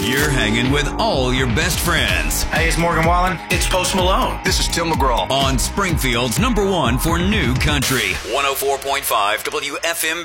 You're hanging with all your best friends. Hey, it's Morgan Wallen. It's Post Malone. This is Tim McGraw. On Springfield's #1 for new country. 104.5 WFMB.